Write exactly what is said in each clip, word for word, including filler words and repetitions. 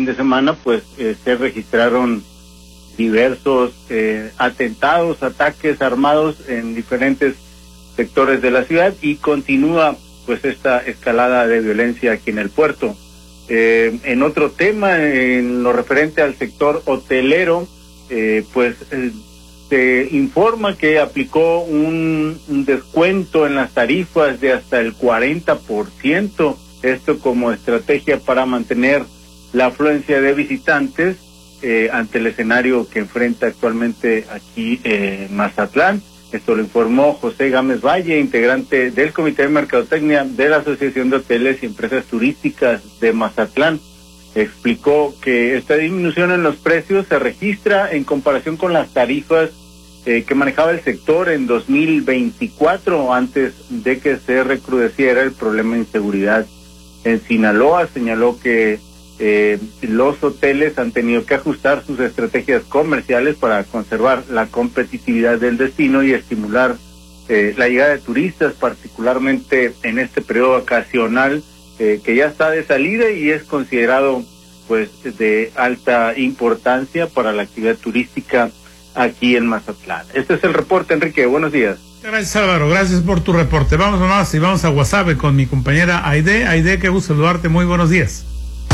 fin de semana pues eh, se registraron diversos eh, atentados, ataques armados en diferentes sectores de la ciudad y continúa pues esta escalada de violencia aquí en el puerto. Eh, en otro tema, en lo referente al sector hotelero, eh, pues eh, se informa que aplicó un, un descuento en las tarifas de hasta el cuarenta por ciento, esto como estrategia para mantener la afluencia de visitantes eh, ante el escenario que enfrenta actualmente aquí eh, Mazatlán. Esto lo informó José Gámez Valle, integrante del Comité de Mercadotecnia de la Asociación de Hoteles y Empresas Turísticas de Mazatlán. Explicó que esta disminución en los precios se registra en comparación con las tarifas eh, que manejaba el sector en dos mil veinticuatro, antes de que se recrudeciera el problema de inseguridad en Sinaloa. Señaló que eh, los hoteles han tenido que ajustar sus estrategias comerciales para conservar la competitividad del destino y estimular eh, la llegada de turistas, particularmente en este periodo vacacional eh, que ya está de salida y es considerado pues de alta importancia para la actividad turística aquí en Mazatlán. Este es el reporte, Enrique. Buenos días. Gracias, Álvaro. Gracias por tu reporte. Vamos más y vamos a Guasave con mi compañera Aide. Aide, qué gusto saludarte. Muy buenos días.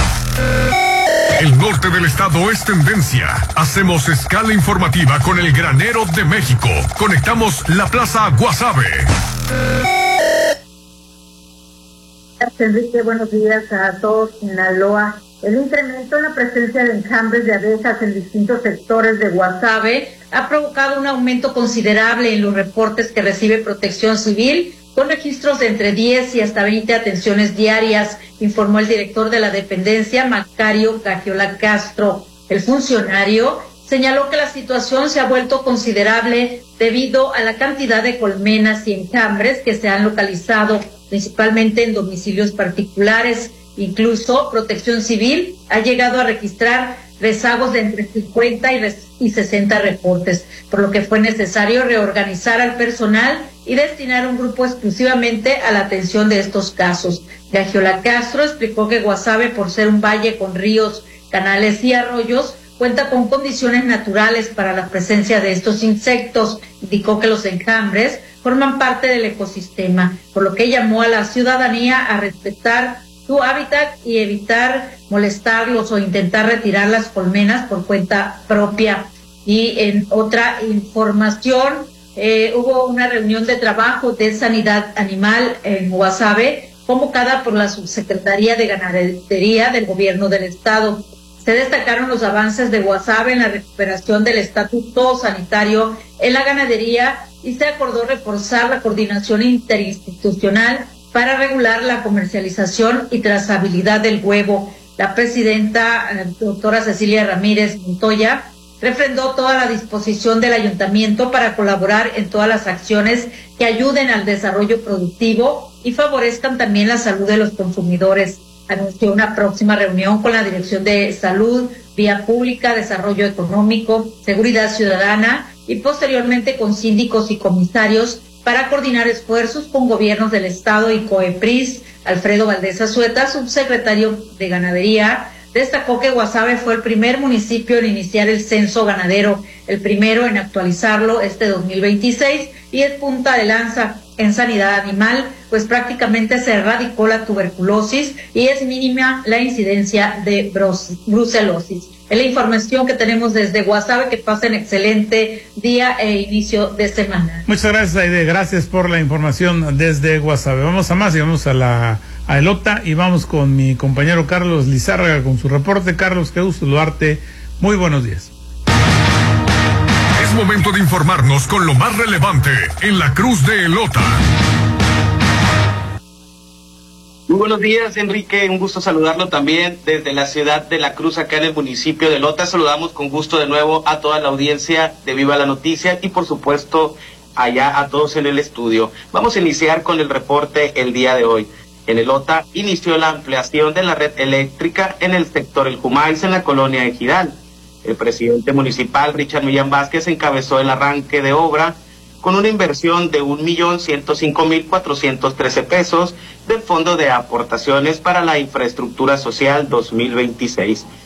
El norte del estado es tendencia. Hacemos escala informativa con el Granero de México. Conectamos la Plaza Guasave. Gracias, Enrique. Buenos días a todos. Sinaloa. El incremento en la presencia de enjambres de abejas en distintos sectores de Guasave ha provocado un aumento considerable en los reportes que recibe Protección Civil, con registros de entre diez y hasta veinte atenciones diarias, informó el director de la dependencia, Macario Gagiola Castro. El funcionario señaló que la situación se ha vuelto considerable debido a la cantidad de colmenas y enjambres que se han localizado, principalmente en domicilios particulares. Incluso Protección Civil ha llegado a registrar rezagos de entre cincuenta y sesenta reportes, por lo que fue necesario reorganizar al personal y destinar un grupo exclusivamente a la atención de estos casos. Gagiola Castro explicó que Guasave, por ser un valle con ríos, canales y arroyos, cuenta con condiciones naturales para la presencia de estos insectos. Indicó que los enjambres forman parte del ecosistema, por lo que llamó a la ciudadanía a respetar su hábitat y evitar molestarlos o intentar retirar las colmenas por cuenta propia. Y en otra información, eh, hubo una reunión de trabajo de sanidad animal en Guasave, convocada por la Subsecretaría de Ganadería del Gobierno del Estado. Se destacaron los avances de Guasave en la recuperación del estatuto sanitario en la ganadería y se acordó reforzar la coordinación interinstitucional para regular la comercialización y trazabilidad del huevo. La presidenta, doctora Cecilia Ramírez Montoya, refrendó toda la disposición del ayuntamiento para colaborar en todas las acciones que ayuden al desarrollo productivo y favorezcan también la salud de los consumidores. Anunció una próxima reunión con la Dirección de Salud, Vía Pública, Desarrollo Económico, Seguridad Ciudadana y posteriormente con síndicos y comisarios para coordinar esfuerzos con gobiernos del Estado y COEPRIS. Alfredo Valdés Azueta, subsecretario de Ganadería, destacó que Guasave fue el primer municipio en iniciar el censo ganadero, el primero en actualizarlo este dos mil veintiséis y es punta de lanza en sanidad animal, pues prácticamente se erradicó la tuberculosis y es mínima la incidencia de brucelosis. Es la información que tenemos desde Guasave. Que pasen excelente día e inicio de semana. Muchas gracias, Aide. Gracias por la información desde Guasave. Vamos a más y vamos a la a Elota y vamos con mi compañero Carlos Lizárraga con su reporte. Carlos, qué gusto saludarte. Muy buenos días. Es momento de informarnos con lo más relevante en la Cruz de Elota. Muy buenos días, Enrique, un gusto saludarlo también desde la ciudad de La Cruz, acá en el municipio de Elota. Saludamos con gusto de nuevo a toda la audiencia de Viva la Noticia y por supuesto allá a todos en el estudio. Vamos a iniciar con el reporte el día de hoy. En Elota inició la ampliación de la red eléctrica en el sector El Jumais, en la colonia Ejidal. El presidente municipal, Richard Millán Vázquez, encabezó el arranque de obra con una inversión de un millón ciento cinco mil cuatrocientos trece pesos del Fondo de Aportaciones para la Infraestructura Social dos mil veintiséis.